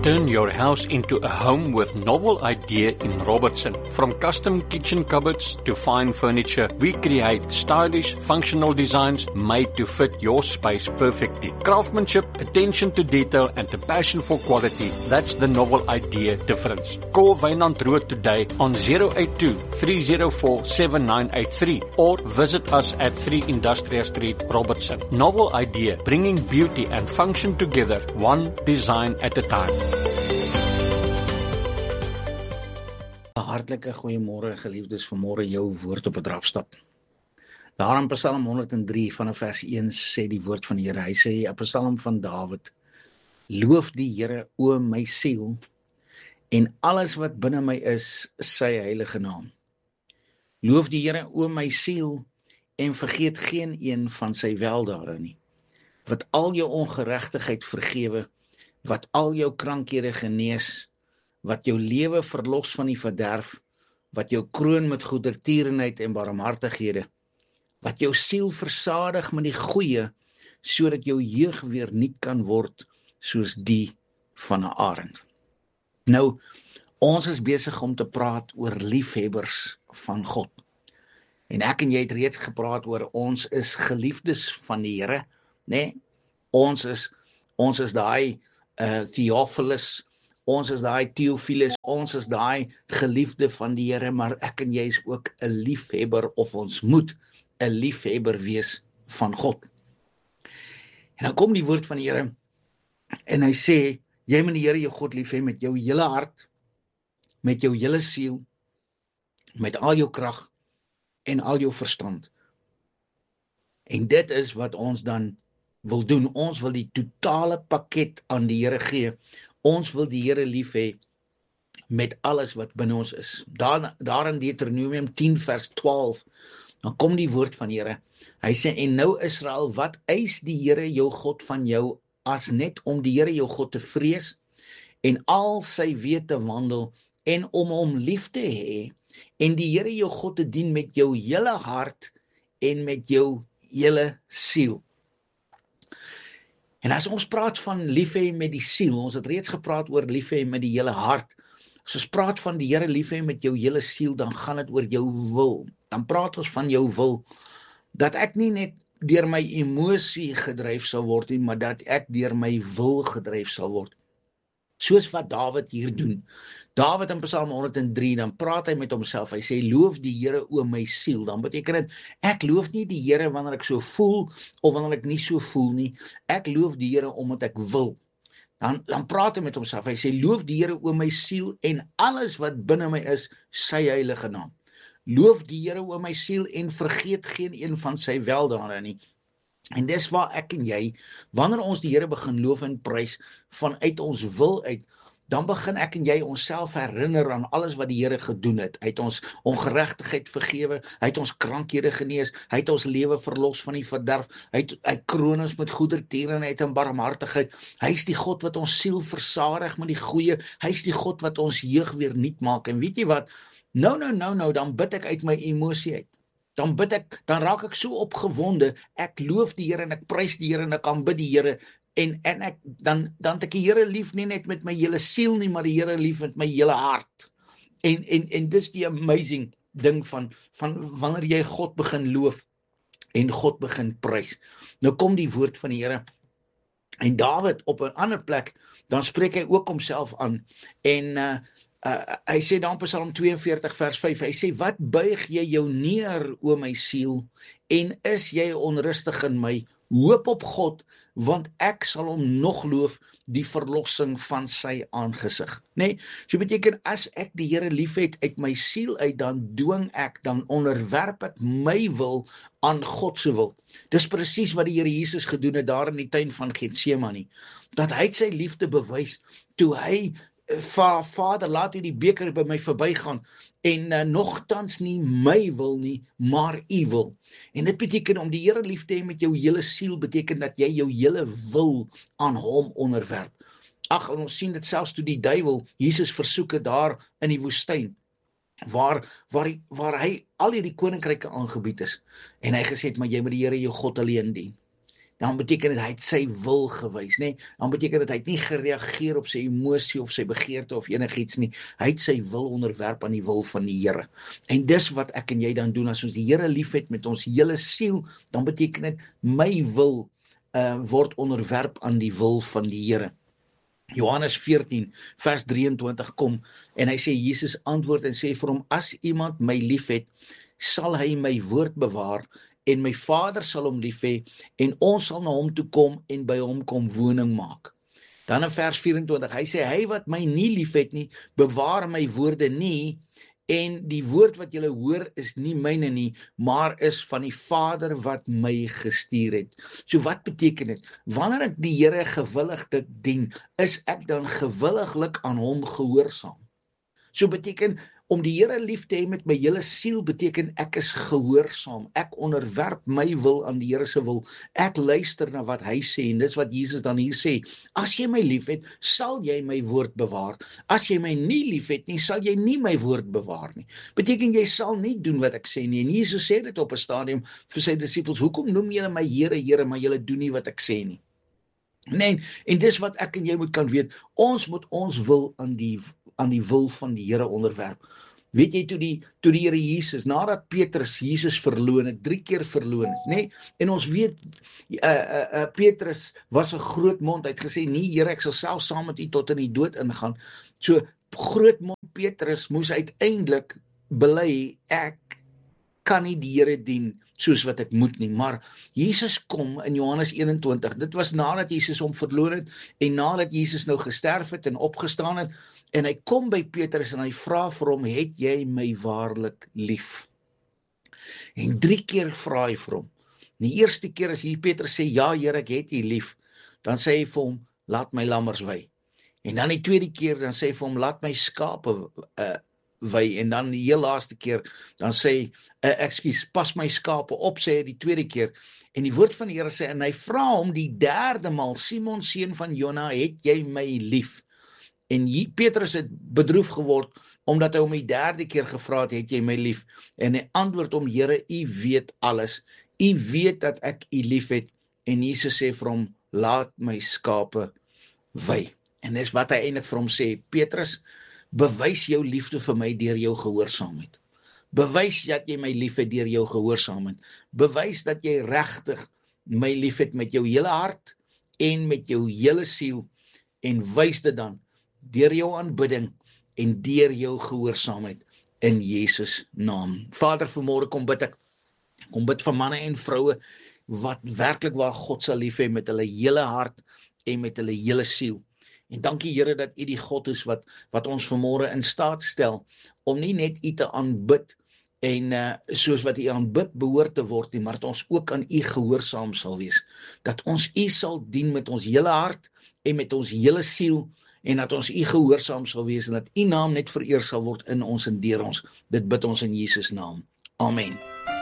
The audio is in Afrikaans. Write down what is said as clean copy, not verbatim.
Turn your house into a home with novel idea in Robertson. From custom kitchen cupboards to fine furniture, we create stylish, functional designs made to fit your space perfectly. Craftsmanship, attention to detail, and a passion for quality, that's the novel idea difference. Call Wynand Rood today on 082-304-7983 or visit us at 3 Industrial Street, Robertson. Novel idea, bringing beauty and function together, one design at a time. Hartlike goeiemôre geliefdes, vanmôre jou woord op 'n drafstap. Daar in Psalm 103 vanaf vers 1 sê die woord van die Here, hy sê 'n Psalm van Dawid: Loof die Here, o my siel, en alles wat binne my is, sy heilige naam. Loof die Here, o my siel, en vergeet geen een van sy weldade nie, wat al jou ongeregtigheid vergewe, wat al jou krankhede genees, wat jou lewe verlos van die verderf, wat jou kroon met goedertierenheid en barmhartighede, wat jou siel versadig met die goeie, sodat jou jeug weer nuut kan word, soos die van 'n arend. Nou, ons is besig om te praat oor liefhebbers van God. En ek en jy het reeds gepraat oor ons is geliefdes van die Here, né? Ons is daai Theophilus, ons is daai Theophilus, ons is daai geliefde van die Here, maar ek en jy is ook 'n liefhebber, of ons moet 'n liefhebber wees van God. En dan kom die woord van die Here, en hy sê, jy moet die Here jou God lief hê met jou hele hart, met jou hele siel, met al jou krag, en al jou verstand. En dit is wat ons dan wil doen. Ons wil die totale pakket aan die Here gee. Ons wil die Here lief hê met alles wat binne ons is. Daar in Deuteronomium 10 vers 12, dan kom die woord van die Here. Hy sê, en nou Israel, wat eis die Here jou God van jou, as net om die Here jou God te vrees, en al sy weë te wandel, en om hom lief te hê, en die Here jou God te dien met jou hele hart, en met jou hele siel. En as ons praat van lief hê met die siel, ons het reeds gepraat oor lief hê met die hele hart. As ons praat van die Here lief hê met jou hele siel, dan gaan dit oor jou wil. Dan praat ons van jou wil, dat ek nie net deur my emosie gedryf sal word nie, maar dat ek deur my wil gedryf sal word. Soos wat Dawid hier doen. Dawid in Psalm 103, dan praat hy met homself, hy sê, loof die Here o my siel. Dan beteken dit, ek loof nie die Here wanneer ek so voel, of wanneer ek nie so voel nie. Ek loof die Here omdat ek wil. Dan praat hy met homself, hy sê, loof die Here o my siel, en alles wat binne my is, sy heilige naam. Loof die Here o my siel, en vergeet geen een van sy weldade nie. En dis waar ek en jy, wanneer ons die Here begin loof en prys, vanuit ons wil uit, dan begin ek en jy onsself herinner aan alles wat die Here gedoen het. Hy het ons ongeregtigheid vergewe, hy het ons krankhede genees, hy het ons lewe verlos van die verderf, hy kroon ons met goedertierenheid en barmhartigheid. Hy is die God wat ons siel versadig met die goeie, hy is die God wat ons jeug weer nuut maak. En weet jy wat? Nou, dan bid ek uit my emosie uit. Dan raak ek so opgewonde, ek loof die Here en ek prys die Here en ek aanbid die Here, en dan het ek die Here lief nie net met my hele siel nie, maar die Here lief met my hele hart. En dis die amazing ding van wanneer jy God begin loof en God begin prys. Nou kom die woord van die Here, en Dawid op 'n ander plek, dan spreek hy ook homself aan, en hy sê dan Psalm 42 vers 5, hy sê, wat buig jy jou neer, o my siel, en is jy onrustig in my? Hoop op God, want ek sal hom nog loof, die verlossing van sy aangesig. Nee, so beteken, as ek die Here lief het uit my siel uit, dan onderwerp ek my wil aan God se wil. Dis presies wat die Here Jesus gedoen het daar in die tuin van Getsemane, dat hy sy liefde bewys, toe hy Vader, laat hierdie beker by my verbygaan, en nogtans nie my wil nie, maar u wil. En dit beteken, om die Here lief te hê met jou hele siel, beteken dat jy jou hele wil aan hom onderwerp. Ag, en ons sien dit selfs toe die duiwel Jesus versoek het daar in die woestyn, waar hy al hierdie koninkryke aangebied is, en hy gesê het, maar jy moet die Here jou God alleen dien. dan beteken dit hy het sy wil gewys, nê? Dan beteken dit hy het nie gereageer op sy emosie of sy begeerte of enigiets nie. Hy het sy wil onderwerp aan die wil van die Here. En dis wat ek en jy dan doen as ons die Here liefhet met ons hele siel, dan beteken dit my wil word onderwerp aan die wil van die Here. Johannes 14 vers 23 kom en hy sê, Jesus antwoord en sê vir hom, as iemand my liefhet, sal hy my woord bewaar en my Vader sal hom lief hê en ons sal na hom toe kom en by hom kom woning maak. Dan in vers 24, hy sê, hy wat my nie liefhet nie, bewaar my woorde nie, en die woord wat julle hoor is nie myne nie, maar is van die Vader wat my gestuur het. So wat beteken dit? Wanneer ek die Here gewilliglik dien, is ek dan gewilliglik aan hom gehoorsaam. So beteken, om die Here lief te hê met my hele siel, beteken ek is gehoorsaam. Ek onderwerp my wil aan die Here se wil. Ek luister na wat hy sê, en dis wat Jesus dan hier sê. As jy my liefhet, sal jy my woord bewaar. As jy my nie liefhet nie, sal jy nie my woord bewaar nie. Beteken jy sal nie doen wat ek sê nie. En Jesus sê dit op 'n stadium vir sy disippels, hoekom noem julle my Here, Here, maar julle doen nie wat ek sê nie. Nee, en dis wat ek en jy moet kan weet, ons moet ons wil aan die wil van die Here onderwerp. Weet jy, toe die Here Jesus, nadat Petrus Jesus verloon het, 3 keer verloon het, nee, en ons weet, Petrus was 'n groot mond, hy het gesê, nee Here, ek sal self saam met u tot in die dood ingaan. So, groot mond Petrus moes uiteindelik bely, ek kan nie die Here dien soos wat ek moet nie, maar Jesus kom in Johannes 21, dit was nadat Jesus hom verloon het, en nadat Jesus nou gesterf het en opgestaan het, en hy kom by Petrus en hy vra vir hom, het jy my waarlik lief? En 3 keer vra hy vir hom. Die eerste keer as Petrus sê, ja Here, ek het u lief, dan sê hy vir hom, laat my lammers wei. En dan die tweede keer, dan sê hy vir hom, laat my skape wei, en dan die heel laaste keer, dan sê hy, pas my skape op, sê hy die tweede keer, en die woord van die Here sê, en hy vra hom die 3de maal, Simon seun van Jona, het jy my lief? En Petrus het bedroef geword, omdat hy hom die 3de keer gevra het jy my lief? En hy antwoord hom, Here, u weet alles, u weet dat ek u lief het, en Jesus sê vir hom, laat my skape wei. En dis wat hy eintlik vir hom sê, Petrus, bewys jou liefde vir my deur jou gehoorsaamheid. Bewys dat jy my liefhet deur jou gehoorsaamheid. Bewys dat jy regtig my liefhet met jou hele hart en met jou hele siel, en wys dit dan deur jou aanbidding en deur jou gehoorsaamheid in Jesus naam. Vader, vanmôre kom bid vir manne en vroue wat werklik waar God sal lief hê met hulle hele hart en met hulle hele siel. En dankie Here dat u die God is wat ons vanmôre in staat stel om nie net u te aanbid en soos wat u aanbid behoort te word nie, maar dat ons ook aan u gehoorsaam sal wees. Dat ons u sal dien met ons hele hart en met ons hele siel, en dat ons u gehoorsaam sal wees en dat u naam net vereer sal word in ons en deur ons. Dit bid ons in Jesus naam. Amen.